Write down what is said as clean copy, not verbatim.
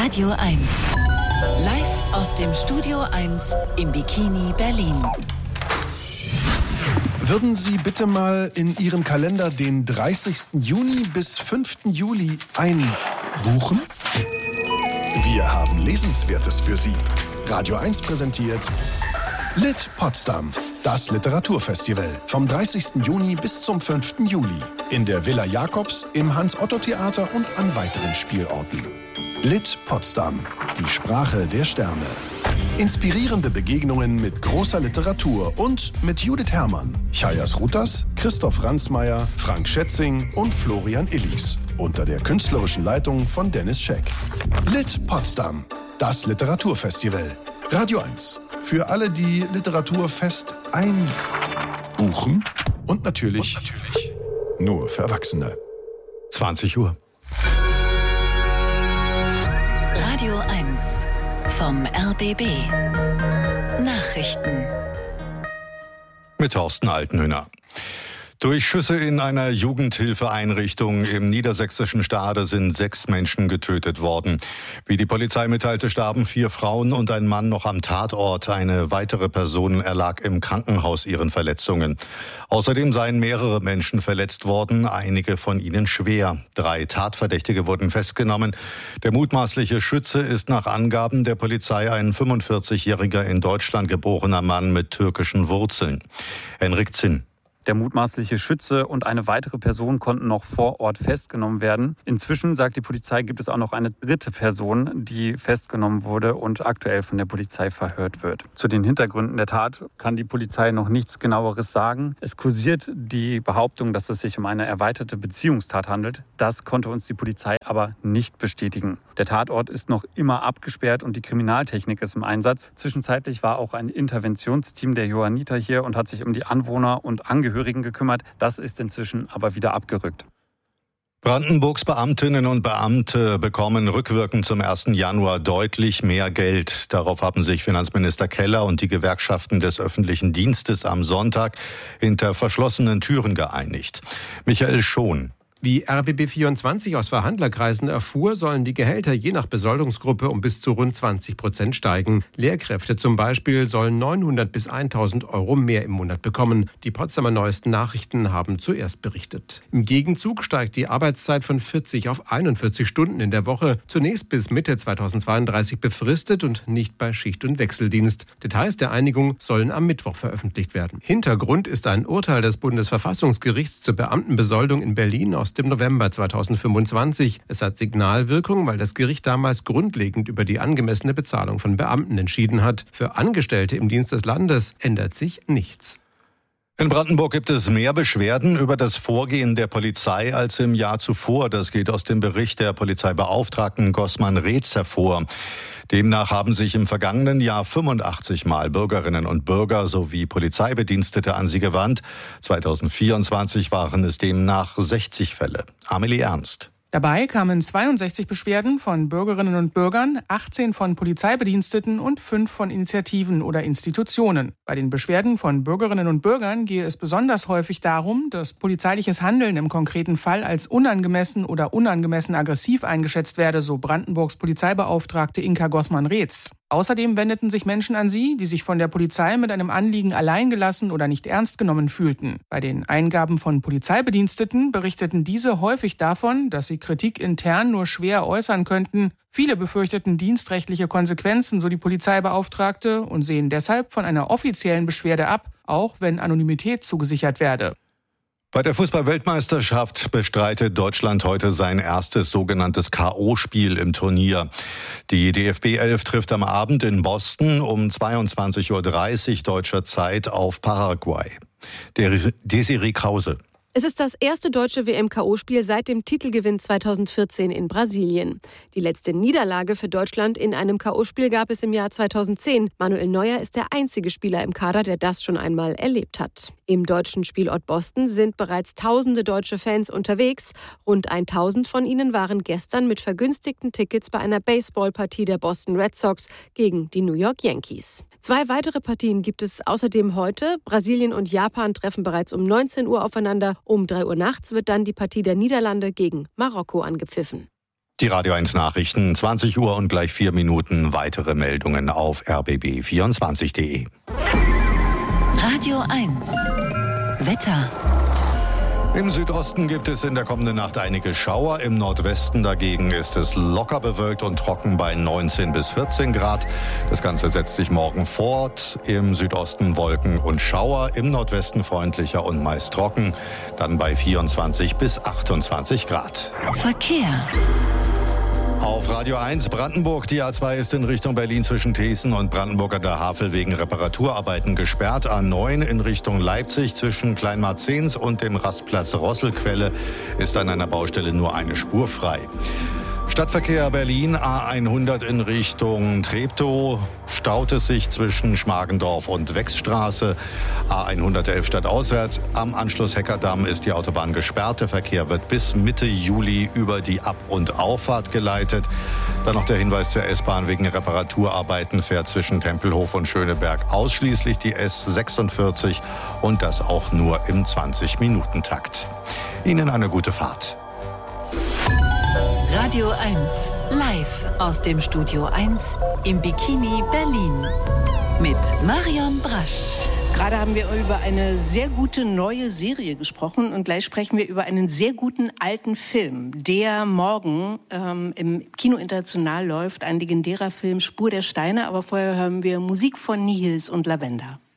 Radio 1. Live aus dem Studio 1 im Bikini Berlin. Würden Sie bitte mal in Ihren Kalender den 30. Juni bis 5. Juli einbuchen? Wir haben Lesenswertes für Sie. Radio 1 präsentiert Lit Potsdam, das Literaturfestival. Vom 30. Juni bis zum 5. Juli. In der Villa Jakobs, im Hans-Otto-Theater und an weiteren Spielorten. Lit Potsdam, die Sprache der Sterne. Inspirierende Begegnungen mit großer Literatur und mit Judith Herrmann, Chayas Rutas, Christoph Ransmayr, Frank Schätzing und Florian Illis. Unter der künstlerischen Leitung von Dennis Scheck. Lit Potsdam, das Literaturfestival. Radio 1. Für alle, die Literaturfest einbuchen. Und natürlich nur für Erwachsene. 20 Uhr. Radio 1 vom RBB. Nachrichten. Mit Thorsten Altenhöhner. Durch Schüsse in einer Jugendhilfeeinrichtung im niedersächsischen Stade sind 6 Menschen getötet worden. Wie die Polizei mitteilte, starben 4 Frauen und ein Mann noch am Tatort. Eine weitere Person erlag im Krankenhaus ihren Verletzungen. Außerdem seien mehrere Menschen verletzt worden, einige von ihnen schwer. 3 Tatverdächtige wurden festgenommen. Der mutmaßliche Schütze ist nach Angaben der Polizei ein 45-jähriger in Deutschland geborener Mann mit türkischen Wurzeln. Henrik Zinn. Der mutmaßliche Schütze und eine weitere Person konnten noch vor Ort festgenommen werden. Inzwischen, sagt die Polizei, gibt es auch noch eine dritte Person, die festgenommen wurde und aktuell von der Polizei verhört wird. Zu den Hintergründen der Tat kann die Polizei noch nichts Genaueres sagen. Es kursiert die Behauptung, dass es sich um eine erweiterte Beziehungstat handelt. Das konnte uns die Polizei aber nicht bestätigen. Der Tatort ist noch immer abgesperrt und die Kriminaltechnik ist im Einsatz. Zwischenzeitlich war auch ein Interventionsteam der Johanniter hier und hat sich um die Anwohner und Angehörigen gekümmert. Das ist inzwischen aber wieder abgerückt. Brandenburgs Beamtinnen und Beamte bekommen rückwirkend zum 1. Januar deutlich mehr Geld. Darauf haben sich Finanzminister Keller und die Gewerkschaften des öffentlichen Dienstes am Sonntag hinter verschlossenen Türen geeinigt. Michael Schon. Wie RBB24 aus Verhandlerkreisen erfuhr, sollen die Gehälter je nach Besoldungsgruppe um bis zu rund 20% steigen. Lehrkräfte zum Beispiel sollen 900 bis 1.000 Euro mehr im Monat bekommen. Die Potsdamer Neuesten Nachrichten haben zuerst berichtet. Im Gegenzug steigt die Arbeitszeit von 40 auf 41 Stunden in der Woche. Zunächst bis Mitte 2032 befristet und nicht bei Schicht- und Wechseldienst. Details der Einigung sollen am Mittwoch veröffentlicht werden. Hintergrund ist ein Urteil des Bundesverfassungsgerichts zur Beamtenbesoldung in Berlin aus dem November 2025. Es hat Signalwirkung, weil das Gericht damals grundlegend über die angemessene Bezahlung von Beamten entschieden hat. Für Angestellte im Dienst des Landes ändert sich nichts. In Brandenburg gibt es mehr Beschwerden über das Vorgehen der Polizei als im Jahr zuvor. Das geht aus dem Bericht der Polizeibeauftragten Gosman Reetz hervor. Demnach haben sich im vergangenen Jahr 85 Mal Bürgerinnen und Bürger sowie Polizeibedienstete an sie gewandt. 2024 waren es demnach 60 Fälle. Amelie Ernst. Dabei kamen 62 Beschwerden von Bürgerinnen und Bürgern, 18 von Polizeibediensteten und 5 von Initiativen oder Institutionen. Bei den Beschwerden von Bürgerinnen und Bürgern gehe es besonders häufig darum, dass polizeiliches Handeln im konkreten Fall als unangemessen oder unangemessen aggressiv eingeschätzt werde, so Brandenburgs Polizeibeauftragte Inka Gosman-Reetz. Außerdem wendeten sich Menschen an sie, die sich von der Polizei mit einem Anliegen alleingelassen oder nicht ernst genommen fühlten. Bei den Eingaben von Polizeibediensteten berichteten diese häufig davon, dass sie Kritik intern nur schwer äußern könnten. Viele befürchteten dienstrechtliche Konsequenzen, so die Polizeibeauftragte, und sehen deshalb von einer offiziellen Beschwerde ab, auch wenn Anonymität zugesichert werde. Bei der Fußball-Weltmeisterschaft bestreitet Deutschland heute sein erstes sogenanntes K.O.-Spiel im Turnier. Die DFB-11 trifft am Abend in Boston um 22:30 Uhr deutscher Zeit auf Paraguay. Desiree Krause. Es ist das erste deutsche WM-K.O.-Spiel seit dem Titelgewinn 2014 in Brasilien. Die letzte Niederlage für Deutschland in einem K.O.-Spiel gab es im Jahr 2010. Manuel Neuer ist der einzige Spieler im Kader, der das schon einmal erlebt hat. Im deutschen Spielort Boston sind bereits tausende deutsche Fans unterwegs. Rund 1000 von ihnen waren gestern mit vergünstigten Tickets bei einer Baseballpartie der Boston Red Sox gegen die New York Yankees. 2 weitere Partien gibt es außerdem heute. Brasilien und Japan treffen bereits um 19 Uhr aufeinander. Um 3 Uhr nachts wird dann die Partie der Niederlande gegen Marokko angepfiffen. Die Radio 1 Nachrichten, 20 Uhr und gleich 4 Minuten. Weitere Meldungen auf rbb24.de. Radio 1 Wetter. Im Südosten gibt es in der kommenden Nacht einige Schauer. Im Nordwesten dagegen ist es locker bewölkt und trocken bei 19 bis 14 Grad. Das Ganze setzt sich morgen fort. Im Südosten Wolken und Schauer, im Nordwesten freundlicher und meist trocken. Dann bei 24 bis 28 Grad. Verkehr. Auf Radio 1 Brandenburg. Die A2 ist in Richtung Berlin zwischen Thesen und Brandenburg an der Havel wegen Reparaturarbeiten gesperrt. A9 in Richtung Leipzig zwischen Kleinmarzens und dem Rastplatz Rosselquelle ist an einer Baustelle nur eine Spur frei. Stadtverkehr Berlin, A100 in Richtung Treptow, staut es sich zwischen Schmargendorf und Wechsstraße. A111 stadtauswärts, am Anschluss Heckerdamm ist die Autobahn gesperrt. Der Verkehr wird bis Mitte Juli über die Ab- und Auffahrt geleitet. Dann noch der Hinweis zur S-Bahn: wegen Reparaturarbeiten fährt zwischen Tempelhof und Schöneberg ausschließlich die S46 und das auch nur im 20-Minuten-Takt. Ihnen eine gute Fahrt. Radio 1 live aus dem Studio 1 im Bikini Berlin mit Marion Brasch. Gerade haben wir über eine sehr gute neue Serie gesprochen und gleich sprechen wir über einen sehr guten alten Film, der morgen im Kino International läuft. Ein legendärer Film, Spur der Steine. Aber vorher hören wir Musik von Nihils und Lavender.